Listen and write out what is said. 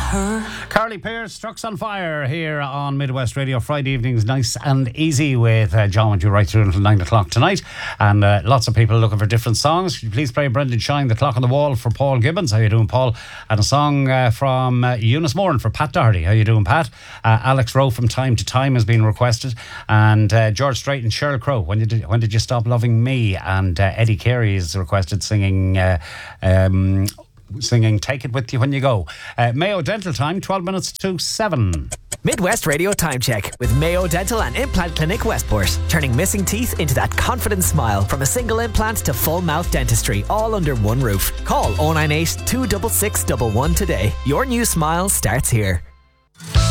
Carly Pearce, Trucks on Fire, here on Midwest Radio. Friday evenings, nice and easy with John with you right through until 9 o'clock tonight. And lots of people looking for different songs. Could you please play Brendan Shine, The Clock on the Wall for Paul Gibbons? How you doing, Paul? And a song from Eunice Moran for Pat Doherty. How you doing, Pat? Alex Rowe from Time to Time has been requested. And George Strait and Sheryl Crow, when did you stop loving me? And Eddie Carey is requested singing Take It With You When You Go. Mayo Dental time, 12 minutes to 7. Midwest Radio Time Check with Mayo Dental and Implant Clinic Westport. Turning missing teeth into that confident smile. From a single implant to full mouth dentistry, all under one roof. Call 098 266 11 today. Your new smile starts here.